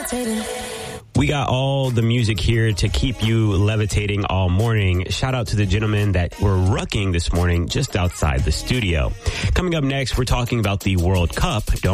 We got all the music here to keep you levitating all morning. Shout out to the gentlemen that were rucking this morning just outside the studio. Coming up next, we're talking about the World Cup. Don't